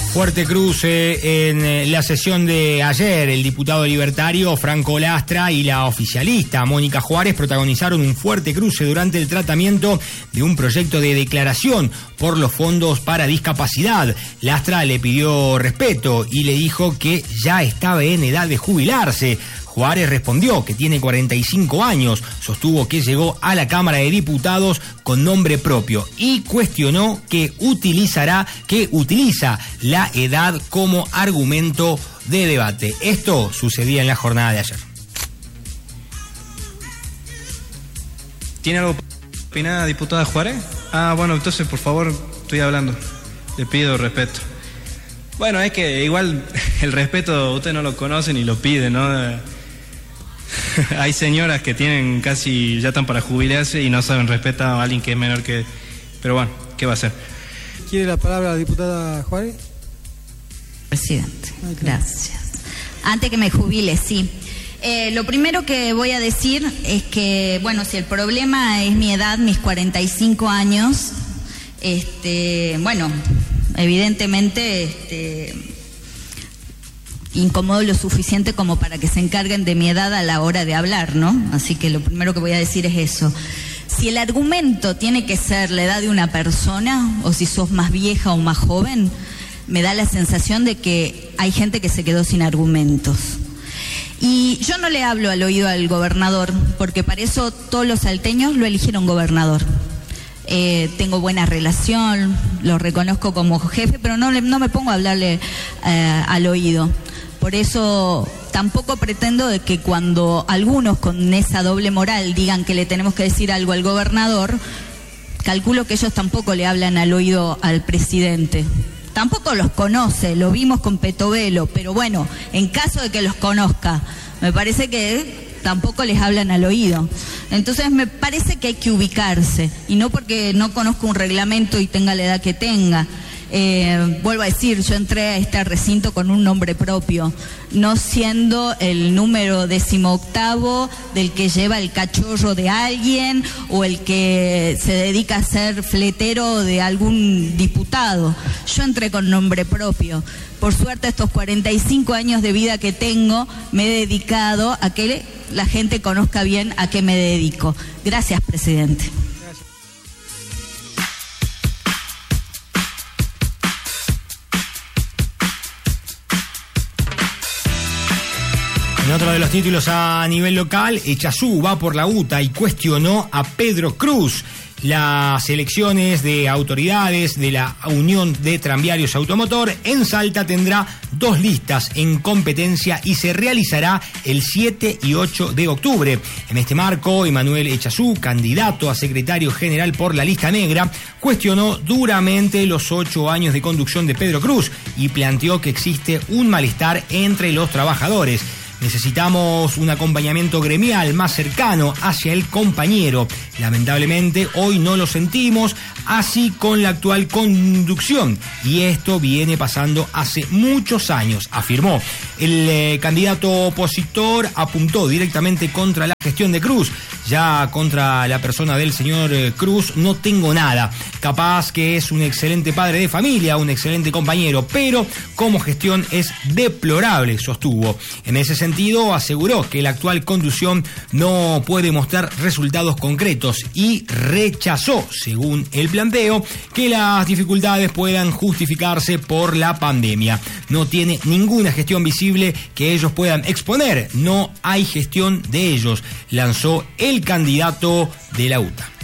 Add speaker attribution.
Speaker 1: Fuerte cruce en la sesión de ayer. El diputado libertario Franco Lastra y la oficialista Mónica Juárez protagonizaron un fuerte cruce durante el tratamiento de un proyecto de declaración por los fondos para discapacidad. Lastra le pidió respeto y le dijo que ya estaba en edad de jubilarse. Juárez respondió que tiene 45 años, sostuvo que llegó a la Cámara de Diputados con nombre propio y cuestionó que utiliza la edad como argumento de debate. Esto sucedía en la jornada de ayer.
Speaker 2: ¿Tiene algo opinada, diputada Juárez? Bueno, entonces por favor, estoy hablando. Le pido respeto. Bueno, es que igual el respeto usted no lo conoce ni lo pide, ¿no? Hay señoras que tienen ya están para jubilarse y no saben respetar a alguien que es menor que... Pero bueno, ¿qué va a hacer?
Speaker 3: ¿Quiere la palabra la diputada Juárez?
Speaker 4: Presidente, gracias. Antes que me jubile, sí. Lo primero que voy a decir es que, bueno, si el problema es mi edad, mis 45 años, bueno, evidentemente... incomodo lo suficiente como para que se encarguen de mi edad a la hora de hablar, ¿no? Así que lo primero que voy a decir es eso. Si el argumento tiene que ser la edad de una persona, o si sos más vieja o más joven, me da la sensación de que hay gente que se quedó sin argumentos. Y yo no le hablo al oído al gobernador, porque para eso todos los salteños lo eligieron gobernador. Tengo buena relación, lo reconozco como jefe, pero no me pongo a hablarle al oído. Por eso tampoco pretendo de que cuando algunos con esa doble moral digan que le tenemos que decir algo al gobernador, calculo que ellos tampoco le hablan al oído al presidente. Tampoco los conoce, lo vimos con Petovelo, pero bueno, en caso de que los conozca, me parece que tampoco les hablan al oído. Entonces me parece que hay que ubicarse, y no porque no conozco un reglamento y tenga la edad que tenga. Vuelvo a decir, yo entré a este recinto con un nombre propio, no siendo el número 18º del que lleva el cachorro de alguien o el que se dedica a ser fletero de algún diputado. Yo entré con nombre propio. Por suerte, estos 45 años de vida que tengo, me he dedicado a que la gente conozca bien a qué me dedico. Gracias, presidente.
Speaker 1: En otro de los títulos a nivel local, Echazú va por la UTA y cuestionó a Pedro Cruz. Las elecciones de autoridades de la Unión de Tranviarios Automotor en Salta tendrá 2 listas en competencia y se realizará el 7 y 8 de octubre. En este marco, Emanuel Echazú, candidato a secretario general por la lista negra, cuestionó duramente los 8 años de conducción de Pedro Cruz y planteó que existe un malestar entre los trabajadores. Necesitamos un acompañamiento gremial más cercano hacia el compañero. Lamentablemente hoy no lo sentimos así con la actual conducción y esto viene pasando hace muchos años, afirmó. El candidato opositor apuntó directamente contra la gestión de Cruz. Ya contra la persona del señor Cruz no tengo nada. Capaz que es un excelente padre de familia, un excelente compañero, pero como gestión es deplorable, sostuvo. En ese sentido, aseguró que la actual conducción no puede mostrar resultados concretos y rechazó, según el planteo, que las dificultades puedan justificarse por la pandemia. No tiene ninguna gestión visible que ellos puedan exponer. No hay gestión de ellos, lanzó el candidato de la UTA.